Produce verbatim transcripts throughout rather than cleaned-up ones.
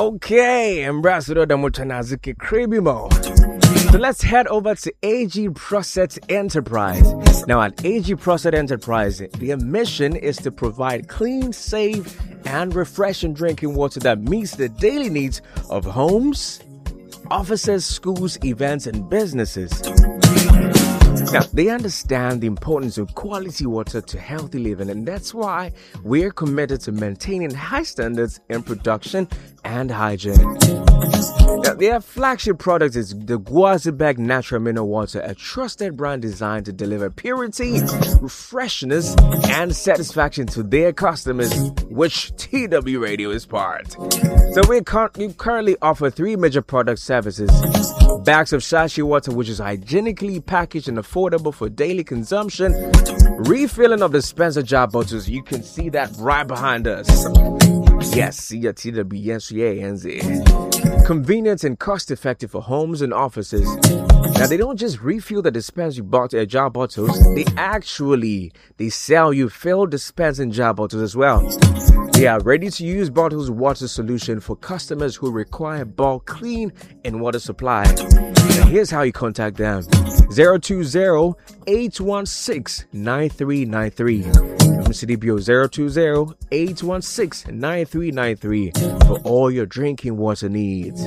Okay, Ambassador Damutanazuki Kribimo. So let's head over to A G Prosset Enterprise. Now at A G Prosset Enterprise, their mission is to provide clean, safe, and refreshing drinking water that meets the daily needs of homes, offices, schools, events, and businesses. Now, they understand the importance of quality water to healthy living, and that's why we're committed to maintaining high standards in production and hygiene. Now, their flagship product is the Guazibag Natural Mineral Water, a trusted brand designed to deliver purity, freshness, and satisfaction to their customers, which T W Radio is part. So we, con- we currently offer three major product services. Bags of sachet water, which is hygienically packaged and affordable for daily consumption. Refilling of dispenser jar bottles, you can see that right behind us. Yes, see your T W S A N Z. Convenient and cost-effective for homes and offices. Now, they don't just refill the dispensary bottle, uh, jar bottles. They actually, they sell you filled dispensing jar bottles as well. They are ready-to-use bottles water solution for customers who require bulk clean and water supply. Now, here's how you contact them. zero two zero, eight one six, nine three nine three. M C D B O zero two zero, eight one six, nine three nine three for all your drinking water needs.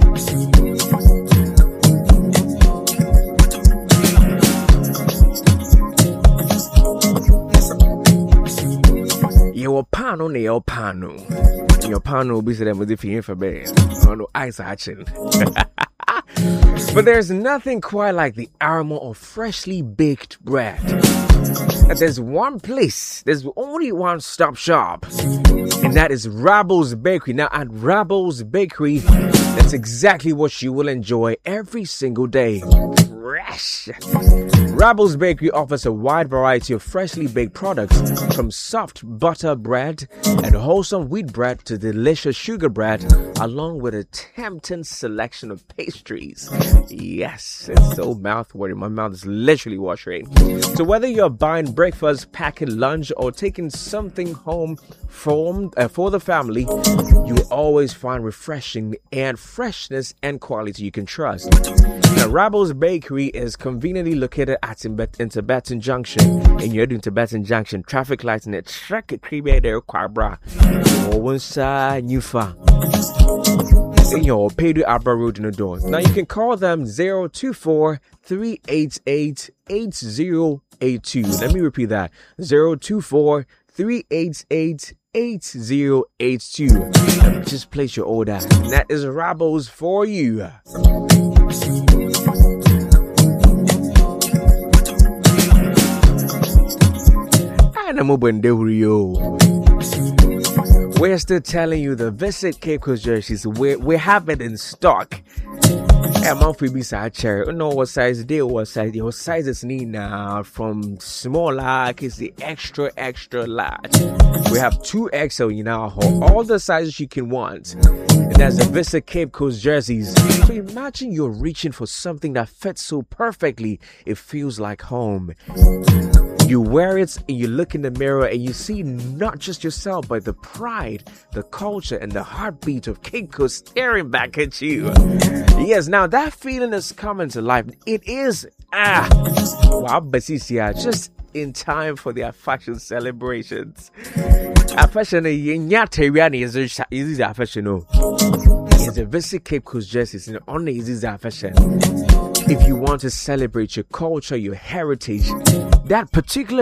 Your pano ne your pano. Your pano will be said with the fear for bed. Oh no, ice action. But there's nothing quite like the aroma of freshly baked bread. And there's one place, there's only one stop shop, and that is Rabbles Bakery. Now at Rabbles Bakery, that's exactly what you will enjoy every single day. Fresh. Rabbles Bakery offers a wide variety of freshly baked products, from soft butter bread and wholesome wheat bread to delicious sugar bread, along with a tempting selection of pastries. Yes, it's so mouth-watering. My mouth is literally watering. So whether you're buying breakfast, packing lunch, or taking something home from, uh, for the family, you will always find refreshing and freshness and quality you can trust. Now, Rabbles Bakery is conveniently located at Tibetan Junction, and you're doing Tibetan Junction traffic lights in the track creamy there Quabra Owensa Nufa in your Pedro Abra Road in the door. Now you can call them zero two four, three eight eight, eight zero eight two. Let me repeat that. zero two four, three eight eight, eight zero eight two. Just place your order. And that is Rabbles for you. We're still telling you the Visit Cape Coast jerseys. We we have it in stock. I'm on freebie side chair. No, what size they what size your sizes need now, from small large is the extra extra large. We have two X L in our home, all the sizes you can want. And that's the Visit Cape Coast jerseys. So imagine you're reaching for something that fits so perfectly, it feels like home. You wear it and you look in the mirror and you see not just yourself, but the pride, the culture, and the heartbeat of Cape Coast staring back at you. Yes, now that feeling is coming to life. It is, ah, wow, Basicia, just in time for their fashion celebrations. Our fashion is our fashion. It's a Visit Cape Coast jerseys and only is our fashion. If you want to celebrate your culture, your heritage, that particular